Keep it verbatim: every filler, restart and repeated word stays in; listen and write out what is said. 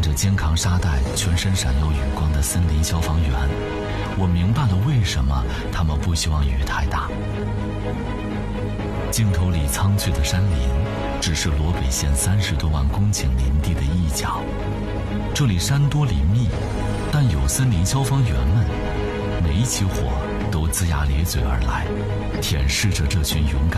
着肩扛沙袋、全身闪耀余光的森林消防员，我明白了为什么他们不希望雨太大。镜头里苍翠的山林，只是罗北县三十多万公顷林地的一角。这里山多林密，但有森林消防员们，每一起火都龇牙咧嘴而来，舔舐着这群勇敢